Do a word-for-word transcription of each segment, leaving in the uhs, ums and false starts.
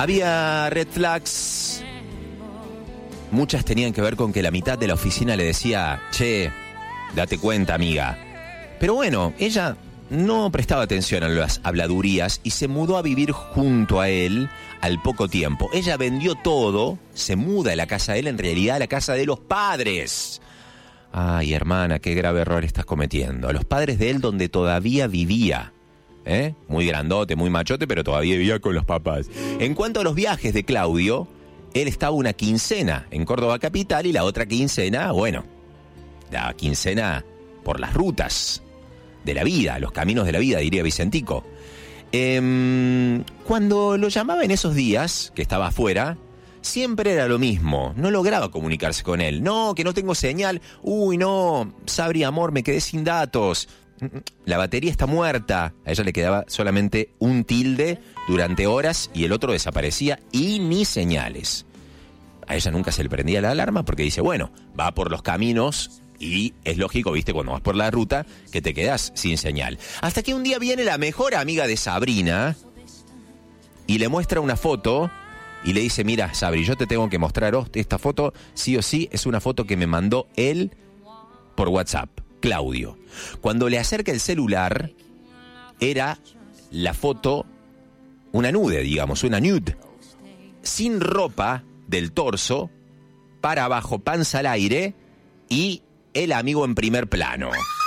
Había red flags. Muchas tenían que ver con que la mitad de la oficina le decía, che, date cuenta, amiga. Pero bueno, ella no prestaba atención a las habladurías y se mudó a vivir junto a él al poco tiempo. Ella vendió todo, se muda de la casa de él, en realidad a la casa de los padres. Ay, hermana, qué grave error estás cometiendo. A los padres de él donde todavía vivía. ¿Eh? Muy grandote, muy machote, pero todavía vivía con los papás. En cuanto a los viajes de Claudio, él estaba una quincena en Córdoba capital y la otra quincena, bueno, la quincena por las rutas de la vida, los caminos de la vida, diría Vicentico. Eh, cuando lo llamaba en esos días, que estaba afuera, siempre era lo mismo, no lograba comunicarse con él. No, que no tengo señal. Uy, no, Sabri, amor, me quedé sin datos. La batería está muerta. A ella le quedaba solamente un tilde durante horas y el otro desaparecía y ni señales. A ella nunca se le prendía la alarma porque dice, bueno, va por los caminos y es lógico, viste, cuando vas por la ruta que te quedas sin señal. Hasta que un día viene la mejor amiga de Sabrina y le muestra una foto y le dice, mira, Sabri, yo te tengo que mostrar esta foto, sí o sí, es una foto que me mandó él por WhatsApp, Claudio. Cuando le acerca el celular, era la foto, una nude, digamos, una nude, sin ropa del torso, para abajo, panza al aire, y el amigo en primer plano.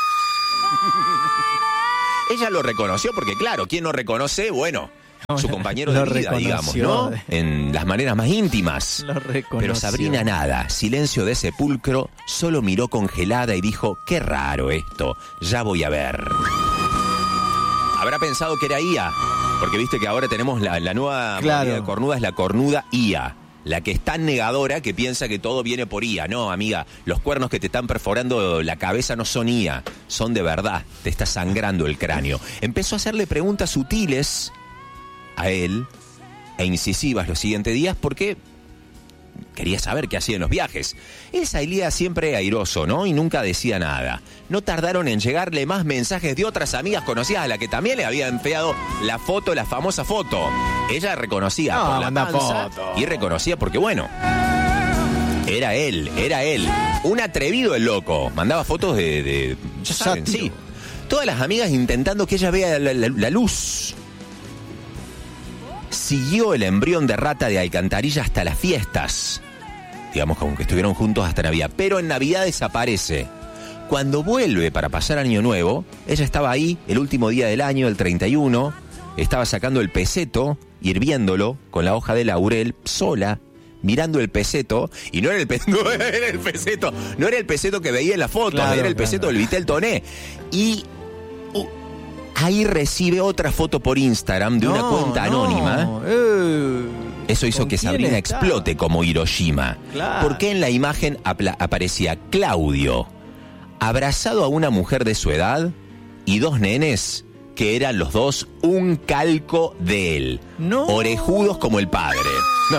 Ella lo reconoció porque, claro, ¿quién no reconoce? Bueno, su compañero de vida, digamos, ¿no? En las maneras más íntimas. Lo reconoció. Pero Sabrina nada, silencio de sepulcro, solo miró congelada y dijo, qué raro esto, ya voy a ver. Habrá pensado que era I A, porque viste que ahora tenemos la, la nueva claro. modalidad cornuda, es la cornuda I A. La que es tan negadora que piensa que todo viene por I A. No, amiga, los cuernos que te están perforando la cabeza no son I A, son de verdad, te está sangrando el cráneo. Empezó a hacerle preguntas sutiles a él e incisivas los siguientes días porque quería saber qué hacía en los viajes. Él salía siempre airoso, ¿no? Y nunca decía nada. No tardaron en llegarle más mensajes de otras amigas conocidas a la que también le había enviado la foto, la famosa foto. Ella reconocía no, por la panza foto. Y reconocía porque, bueno, era él, era él. Un atrevido el loco. Mandaba fotos de... de ya saben, sí. Todas las amigas intentando que ella vea la, la, la luz. Siguió el embrión de rata de alcantarilla hasta las fiestas. Digamos como que estuvieron juntos hasta Navidad. Pero en Navidad desaparece. Cuando vuelve para pasar Año Nuevo, ella estaba ahí el último día del año, el treinta y uno. Estaba sacando el peseto, hirviéndolo con la hoja de laurel, sola, mirando el peseto. Y no era el, pe- no era el peseto, no era el peseto que veía en la foto, claro, era el peseto claro. del Vitel Toné. Y... Uh, ahí recibe otra foto por Instagram de no, una cuenta no. anónima. Eh, Eso hizo que Sabrina está? explote como Hiroshima. Claro. Porque en la imagen apla- aparecía Claudio abrazado a una mujer de su edad y dos nenes que eran los dos un calco de él. No. Orejudos como el padre. No.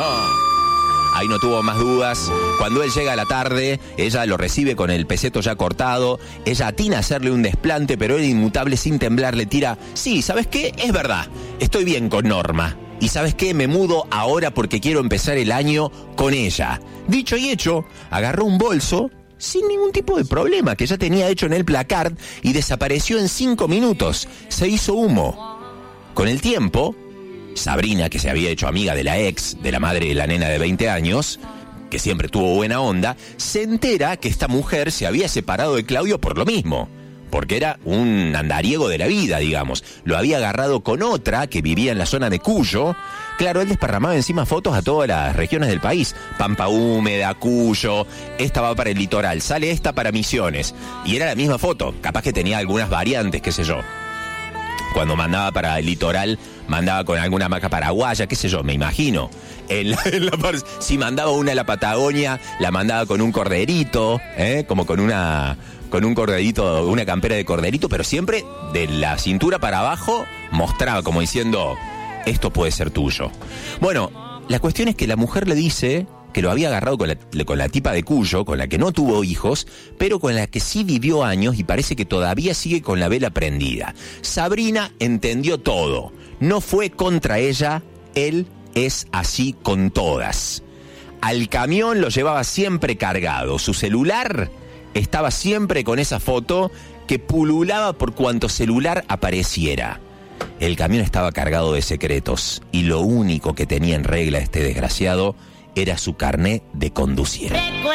Ahí no tuvo más dudas. Cuando él llega a la tarde, ella lo recibe con el peseto ya cortado. Ella atina a hacerle un desplante, pero él inmutable sin temblar le tira, sí, ¿sabes qué? Es verdad, estoy bien con Norma. Y ¿sabes qué? Me mudo ahora porque quiero empezar el año con ella. Dicho y hecho, agarró un bolso sin ningún tipo de problema que ya tenía hecho en el placard y desapareció en cinco minutos. Se hizo humo. Con el tiempo... Sabrina, que se había hecho amiga de la ex, de la madre de la nena de veinte años, que siempre tuvo buena onda, se entera que esta mujer se había separado de Claudio por lo mismo, porque era un andariego de la vida, digamos. Lo había agarrado con otra que vivía en la zona de Cuyo. Claro, él desparramaba encima fotos a todas las regiones del país. Pampa Húmeda, Cuyo, esta va para el litoral, sale esta para Misiones. Y era la misma foto, capaz que tenía algunas variantes, qué sé yo. Cuando mandaba para el litoral, mandaba con alguna marca paraguaya, qué sé yo, me imagino. En la, en la par- si mandaba una a la Patagonia, la mandaba con un corderito, ¿eh? Como con una con un corderito, una campera de corderito, pero siempre de la cintura para abajo mostraba como diciendo, esto puede ser tuyo. Bueno, la cuestión es que la mujer le dice que lo había agarrado con la, con la tipa de Cuyo, con la que no tuvo hijos, pero con la que sí vivió años y parece que todavía sigue con la vela prendida. Sabrina entendió todo. No fue contra ella, él es así con todas. Al camión lo llevaba siempre cargado. Su celular estaba siempre con esa foto que pululaba por cuanto celular apareciera. El camión estaba cargado de secretos y lo único que tenía en regla este desgraciado era su carné de conducir.